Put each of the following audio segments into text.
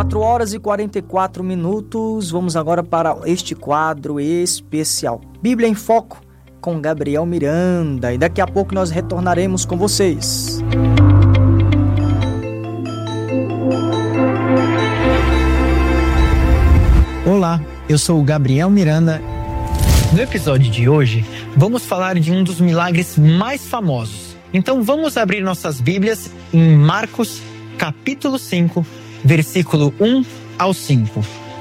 4h44. Vamos agora para este quadro especial Bíblia em Foco com Gabriel Miranda, e daqui a pouco nós retornaremos com vocês. Olá, eu sou o Gabriel Miranda. No episódio de hoje, vamos falar de um dos milagres mais famosos. Então vamos abrir nossas Bíblias em Marcos, capítulo 5, versículo 1 ao 5.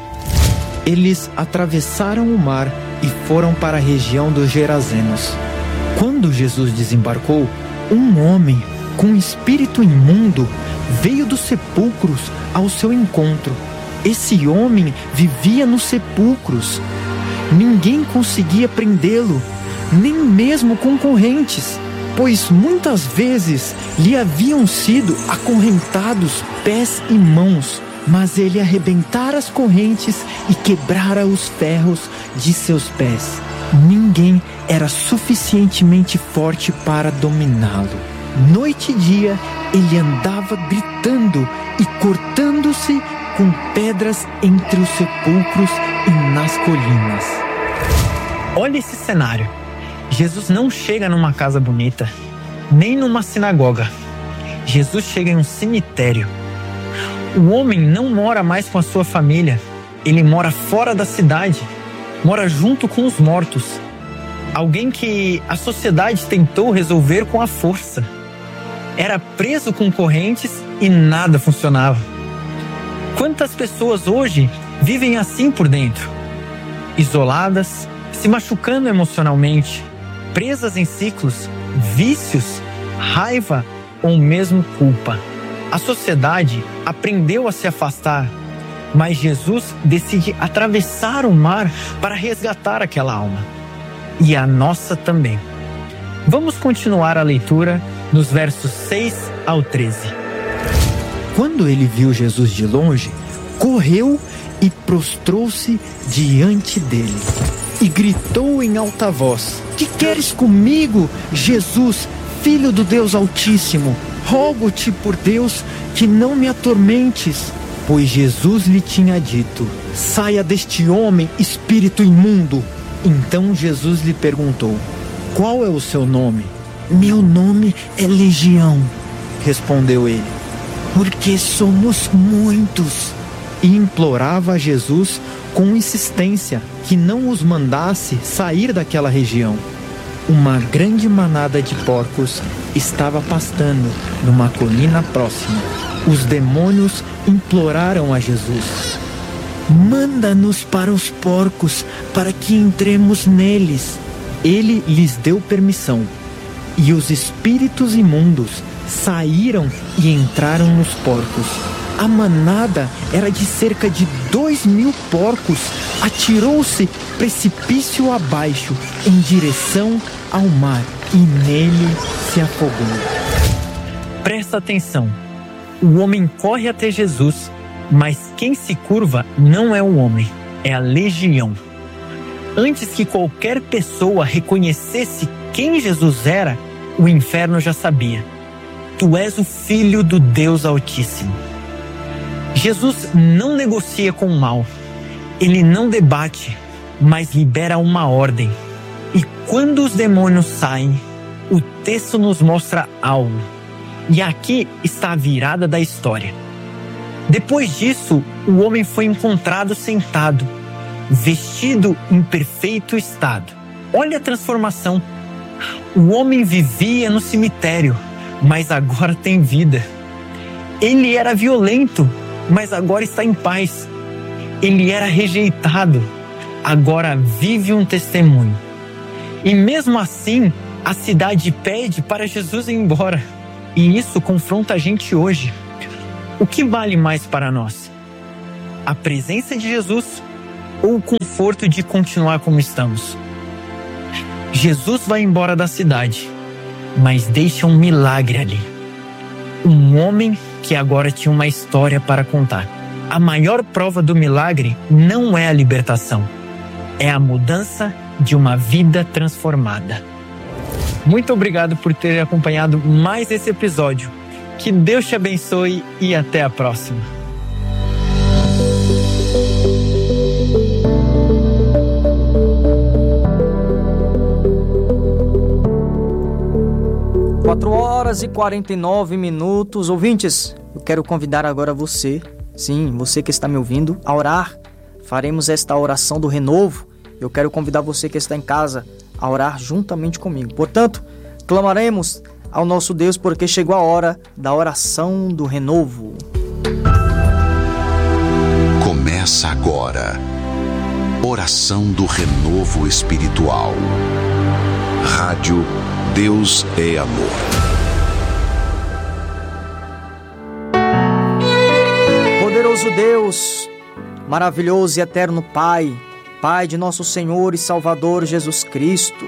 Eles atravessaram o mar e foram para a região dos Gerazenos. Quando Jesus desembarcou, um homem com um espírito imundo veio dos sepulcros ao seu encontro. Esse homem vivia nos sepulcros. Ninguém conseguia prendê-lo, nem mesmo com correntes, pois muitas vezes lhe haviam sido acorrentados pés e mãos, mas ele arrebentara as correntes e quebrara os ferros de seus pés. Ninguém era suficientemente forte para dominá-lo. Noite e dia ele andava gritando e cortando-se com pedras entre os sepulcros e nas colinas. Olha esse cenário. Jesus não chega numa casa bonita, nem numa sinagoga. Jesus chega em um cemitério. O homem não mora mais com a sua família. Ele mora fora da cidade. Mora junto com os mortos. Alguém que a sociedade tentou resolver com a força. Era preso com correntes e nada funcionava. Quantas pessoas hoje vivem assim por dentro? Isoladas, se machucando emocionalmente, presas em ciclos, vícios, raiva ou mesmo culpa. A sociedade aprendeu a se afastar, mas Jesus decide atravessar o mar para resgatar aquela alma. E a nossa também. Vamos continuar a leitura nos versos 6 ao 13. Quando ele viu Jesus de longe, correu e prostrou-se diante dele e gritou em alta voz: "Que queres comigo, Jesus, Filho do Deus Altíssimo? Rogo-te por Deus que não me atormentes." Pois Jesus lhe tinha dito: "Saia deste homem, espírito imundo." Então Jesus lhe perguntou: "Qual é o seu nome?" "Meu nome é Legião", respondeu ele, "porque somos muitos." E implorava a Jesus com insistência que não os mandasse sair daquela região. Uma grande manada de porcos estava pastando numa colina próxima. Os demônios imploraram a Jesus: "Manda-nos para os porcos, para que entremos neles." Ele lhes deu permissão, e os espíritos imundos saíram e entraram nos porcos. A manada era de cerca de 2.000 porcos. Atirou-se precipício abaixo em direção ao mar e nele se afogou. Presta atenção. O homem corre até Jesus, mas quem se curva não é o homem, é a legião. Antes que qualquer pessoa reconhecesse quem Jesus era, o inferno já sabia: "Tu és o Filho do Deus Altíssimo." Jesus não negocia com o mal. Ele não debate, mas libera uma ordem. E quando os demônios saem, o texto nos mostra algo. E aqui está a virada da história. Depois disso, o homem foi encontrado sentado, vestido em perfeito estado. Olha a transformação. O homem vivia no cemitério, mas agora tem vida. Ele era violento, mas agora está em paz. Ele era rejeitado, agora vive um testemunho. E mesmo assim, a cidade pede para Jesus ir embora. E isso confronta a gente hoje. O que vale mais para nós? A presença de Jesus ou o conforto de continuar como estamos? Jesus vai embora da cidade, mas deixa um milagre ali. Um homem que agora tinha uma história para contar. A maior prova do milagre não é a libertação, é a mudança de uma vida transformada. Muito obrigado por ter acompanhado mais esse episódio. Que Deus te abençoe e até a próxima. 4 horas e 49 minutos. Ouvintes, eu quero convidar agora você, sim, você que está me ouvindo, a orar. Faremos esta oração do renovo. Eu quero convidar você que está em casa a orar juntamente comigo. Portanto, clamaremos ao nosso Deus porque chegou a hora da oração do renovo. Começa agora. Oração do renovo espiritual. Rádio Deus é Amor. Poderoso Deus, maravilhoso e eterno Pai, Pai de nosso Senhor e Salvador Jesus Cristo,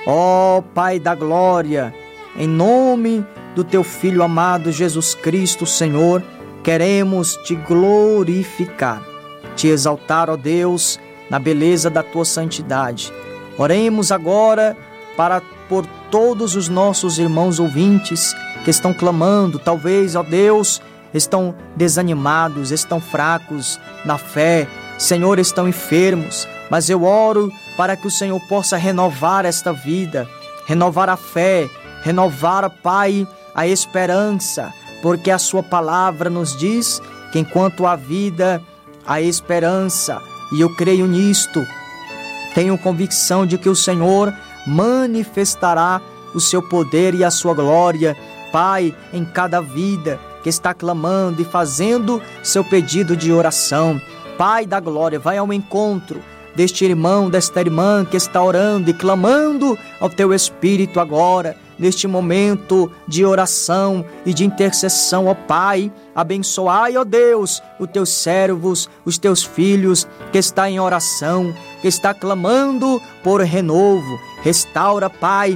ó Pai da glória, em nome do Teu Filho amado Jesus Cristo, Senhor, queremos Te glorificar, Te exaltar, ó Deus, na beleza da Tua santidade. Oremos agora por todos os nossos irmãos ouvintes que estão clamando, talvez, ó Deus, estão desanimados, estão fracos na fé, Senhor, estão enfermos, mas eu oro para que o Senhor possa renovar esta vida, renovar a fé, renovar, Pai, a esperança, porque a Sua palavra nos diz que enquanto há vida, há esperança, e eu creio nisto, tenho convicção de que o Senhor manifestará o Seu poder e a Sua glória, Pai, em cada vida que está clamando e fazendo seu pedido de oração. Pai da glória, vai ao encontro deste irmão, desta irmã que está orando e clamando ao Teu Espírito agora, neste momento de oração e de intercessão, ó Pai. Abençoai, ó Deus, os Teus servos, os Teus filhos que está em oração, que está clamando por renovo. Restaura, Pai,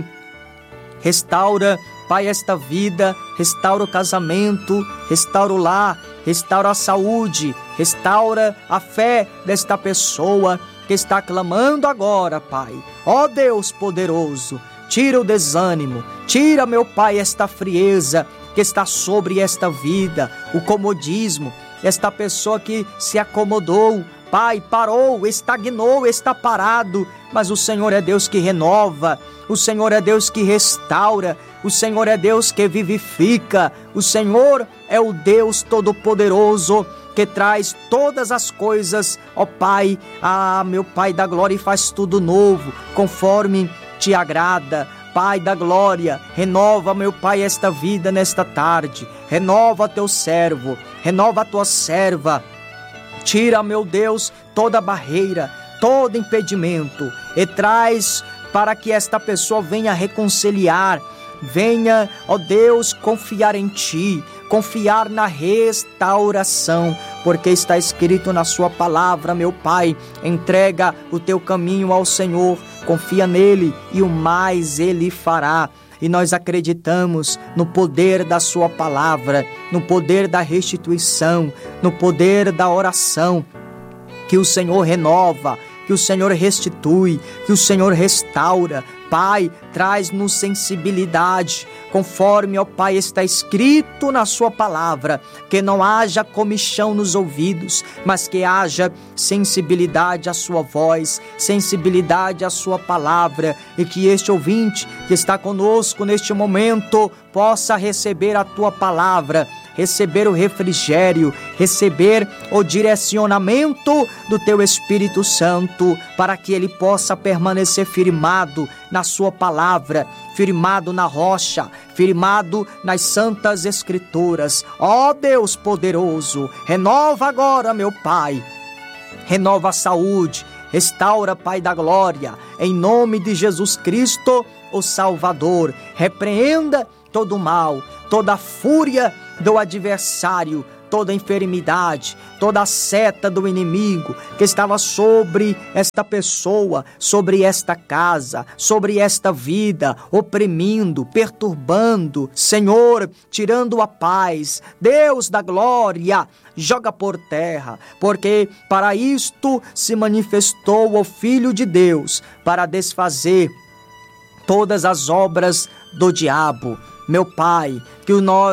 restaura, Pai, esta vida, restaura o casamento, restaura o lar, restaura a saúde, restaura a fé desta pessoa que está clamando agora, Pai. Ó Deus poderoso, tira o desânimo, tira, meu Pai, esta frieza que está sobre esta vida, o comodismo, esta pessoa que se acomodou, Pai, parou, estagnou, está parado, mas o Senhor é Deus que renova, o Senhor é Deus que restaura, o Senhor é Deus que vivifica, o Senhor é o Deus Todo-Poderoso que traz todas as coisas, ó Pai, meu Pai da glória, e faz tudo novo, conforme Te agrada. Pai da glória, renova, meu Pai, esta vida nesta tarde, renova Teu servo, renova a Tua serva, tira, meu Deus, toda barreira, todo impedimento e traz para que esta pessoa venha reconciliar, venha, ó Deus, confiar em Ti, confiar na restauração, porque está escrito na Sua palavra, meu Pai, entrega o teu caminho ao Senhor, confia nele e o mais Ele fará. E nós acreditamos no poder da Sua palavra, no poder da restituição, no poder da oração, que o Senhor renova, que o Senhor restitui, que o Senhor restaura. Pai, traz-nos sensibilidade, conforme, ó Pai, está escrito na Sua palavra, que não haja comichão nos ouvidos, mas que haja sensibilidade à Sua voz, sensibilidade à Sua palavra, e que este ouvinte que está conosco neste momento possa receber a Tua palavra, receber o refrigério, receber o direcionamento do Teu Espírito Santo, para que ele possa permanecer firmado na Sua palavra, firmado na rocha, firmado nas santas escrituras. Ó Deus poderoso, renova agora, meu Pai, renova a saúde, restaura, Pai da glória, em nome de Jesus Cristo, o Salvador. Repreenda todo o mal, toda a fúria do adversário, toda a enfermidade, toda a seta do inimigo que estava sobre esta pessoa, sobre esta casa, sobre esta vida, oprimindo, perturbando, Senhor, tirando a paz. Deus da glória, joga por terra, porque para isto se manifestou o Filho de Deus, para desfazer todas as obras do diabo. Meu Pai, que nós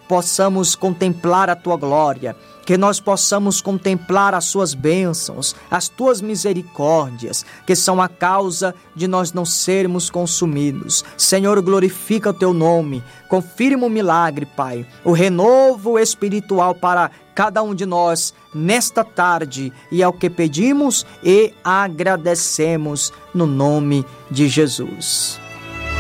possamos contemplar a tua glória, que nós possamos contemplar as suas bênçãos, as tuas misericórdias, que são a causa de nós não sermos consumidos. Senhor, glorifica o teu nome, confirma o milagre, Pai, o renovo espiritual para cada um de nós nesta tarde, e é o que pedimos e agradecemos no nome de Jesus.